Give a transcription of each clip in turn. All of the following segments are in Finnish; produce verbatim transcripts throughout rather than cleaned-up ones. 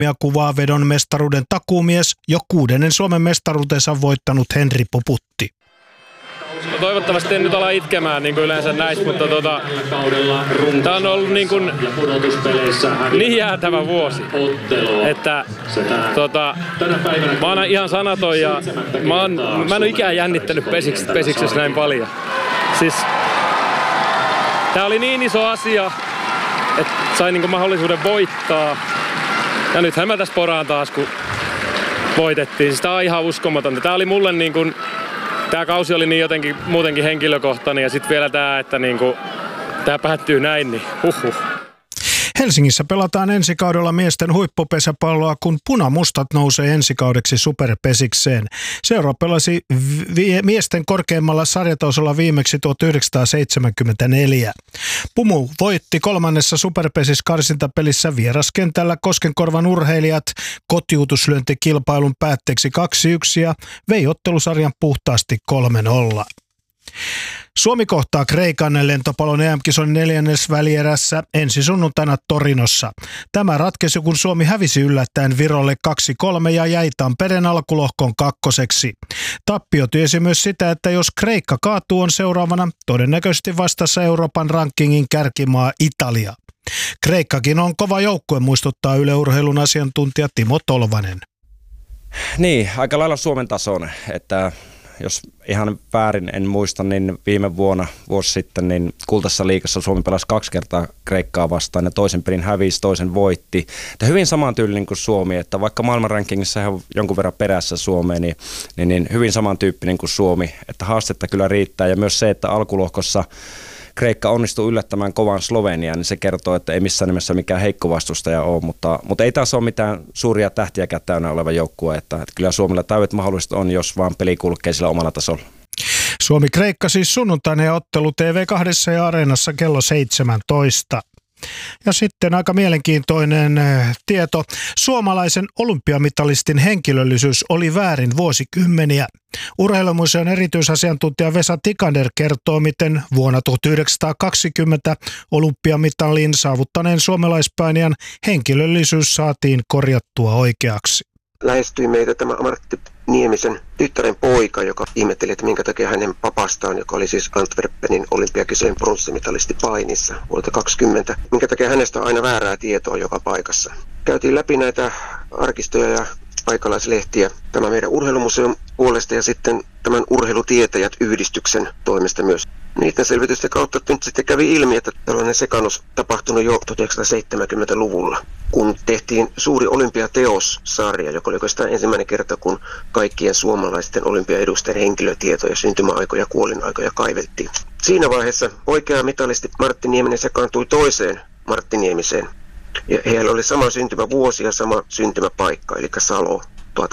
Ja kuvaa vedon mestaruuden takuumies, jo kuudennen Suomen mestaruutensa voittanut Henri Poputti. No toivottavasti en nyt ala itkemään niin kuin yleensä näistä, mutta tota, tämä on ollut niin, kuin, niin jäätävä vuosi, että tota, mä oon ihan sanaton ja mä, oon, mä en ole ikään jännittänyt pesiksi, pesiksessä näin paljon. Siis, tää oli niin iso asia, että sain niin kuin mahdollisuuden voittaa ja nythän mä tässä poraan taas, kun voitettiin. Siis tää on ihan uskomatonta. Tää oli mulle niin kuin Tämä kausi oli niin jotenkin muutenkin henkilökohtainen ja sitten vielä tämä, että niinku, tämä päättyy näin, niin huhhuh. Helsingissä pelataan ensi kaudella miesten huippupesäpalloa, kun punamustat nousee ensi kaudeksi superpesikseen. Seura pelasi vi- miesten korkeimmalla sarjatasolla viimeksi tuhatyhdeksänsataaseitsemänkymmentäneljä. Pumu voitti kolmannessa superpesis-karsintapelissä vieraskentällä Koskenkorvan urheilijat kotiutuslyöntikilpailun päätteeksi kaksi yksi ja vei ottelusarjan puhtaasti kolme nolla. Suomi kohtaa Kreikan lentopallon E M-kisojen neljännesvälierässä ensi sunnuntaina Torinossa. Tämä ratkesi, kun Suomi hävisi yllättäen Virolle kaksi kolme ja jäi Tampereen alkulohkon kakkoseksi. Tappio tiesi myös sitä, että jos Kreikka kaatuu, on seuraavana todennäköisesti vastassa Euroopan rankingin kärkimaa Italia. Kreikkakin on kova joukkue, muistuttaa Yle Urheilun asiantuntija Timo Tolvanen. Niin, aika lailla Suomen tasoinen, että jos ihan väärin en muista, niin viime vuonna, vuosi sitten, niin Kultaisessa liigassa Suomi pelasi kaksi kertaa Kreikkaa vastaan ja toisen pelin hävisi, toisen voitti. Että hyvin samantyylinen kuin Suomi, että vaikka maailmanrankingissa he on jonkun verran perässä Suomeen, niin, niin, niin hyvin samantyyppinen kuin Suomi. Että haastetta kyllä riittää ja myös se, että alkulohkossa Kreikka onnistuu yllättämään kovan Slovenian, niin se kertoo, että ei missään nimessä mikään heikko vastustaja ole, mutta, mutta ei taas ole mitään suuria tähtiäkään täynnä oleva joukkue, että, että kyllä Suomella täydet mahdolliset on, jos vaan peli kulkee sillä omalla tasolla. Suomi-Kreikka siis sunnuntaina ja ottelu T V kaksi ja Areenassa kello seitsemäntoista. Ja sitten aika mielenkiintoinen tieto. Suomalaisen olympiamitalistin henkilöllisyys oli väärin vuosikymmeniä. Urheilumuseon erityisasiantuntija Vesa Tikander kertoo, miten vuonna tuhatyhdeksänsataakaksikymmentä olympiamitalin saavuttaneen suomalaispainijan henkilöllisyys saatiin korjattua oikeaksi. Lähestyi meitä tämä Martti Niemisen tyttären poika, joka ihmetteli, että minkä takia hänen papastaan, joka oli siis Antwerpenin olympiakisojen pronssimitalisti painissa vuodelta kaksikymmentä, minkä takia hänestä on aina väärää tietoa joka paikassa. Käytiin läpi näitä arkistoja ja paikalaislehtiä tämän meidän urheilumuseon puolesta ja sitten tämän urheilutietäjät yhdistyksen toimesta myös. Niiden selvitysten kautta nyt sitten kävi ilmi, että tällainen sekannus tapahtunut jo tuhatyhdeksänsataaseitsemänkymmentäluvulla, kun tehtiin suuri olympiateos-sarja, joka oli oikeastaan ensimmäinen kerta, kun kaikkien suomalaisten olympiaedustajien henkilötietoja, syntymäaikoja ja kuolinaikoja kaivettiin. Siinä vaiheessa oikea mitalisti Martti Nieminen sekaantui toiseen Martti Niemiseen. Ja heillä oli sama syntymävuosi ja sama syntymäpaikka, eli Salo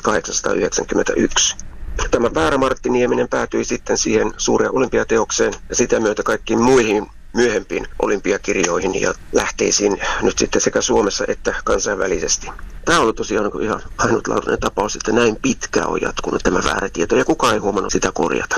tuhatkahdeksansataayhdeksänkymmentäyksi. Tämä väärä Martti Nieminen päätyi sitten siihen suureen olympiateokseen ja sitä myötä kaikkiin muihin myöhempiin olympiakirjoihin ja lähteisiin nyt sitten sekä Suomessa että kansainvälisesti. Tämä on ollut tosiaan ihan ainutlaatuinen tapaus, että näin pitkään on jatkunut tämä väärä tieto ja kukaan ei huomannut sitä korjata.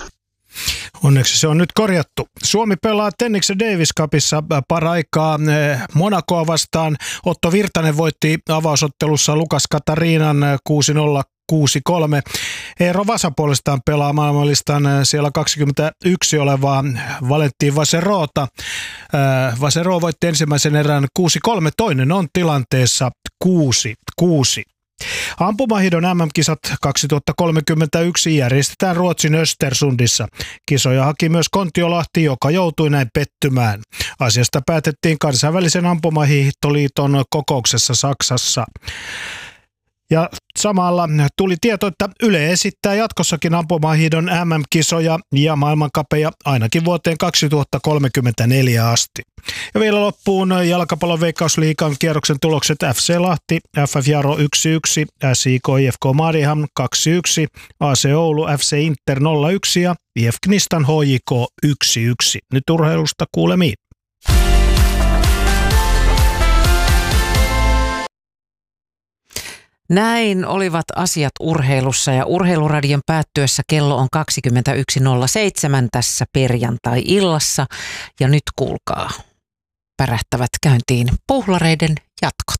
Onneksi se on nyt korjattu. Suomi pelaa Tenniksen Davis Cupissa paraikaa Monacoa vastaan. Otto Virtanen voitti avausottelussa Lukas Katarinan kuusi nolla kuusi kolme. Eero Vasa puolestaan pelaa maailmanlistan siellä kaksikymmentäyksi olevaa Valentin Vaserota. Vasero voitti ensimmäisen erän kuusi kolme, toinen on tilanteessa kuusi kuusi. Ampumahiidon M M-kisat kaksituhattakolmekymmentäyksi järjestetään Ruotsin Östersundissa. Kisoja haki myös Kontiolahti, joka joutui näin pettymään. Asiasta päätettiin kansainvälisen ampumahiihtoliiton kokouksessa Saksassa. Ja samalla tuli tieto, että Yle esittää jatkossakin ampumahiidon M M-kisoja ja maailmankapeja ainakin vuoteen kaksituhattakolmekymmentäneljä asti. Ja vielä loppuun jalkapallon Veikkausliigan kierroksen tulokset: F C Lahti, F F Jaro yksi yksi, S I K I F K Mariehamn kaksi yksi, A C Oulu, F C Inter nolla yksi ja I F Knistan H J K yksi yksi. Nyt urheilusta kuulemiin. Näin olivat asiat urheilussa ja Urheiluradion päättyessä kello on kaksikymmentäyksi nolla seitsemän tässä perjantai-illassa. Ja nyt kuulkaa, pärähtävät käyntiin puhlareiden jatkot.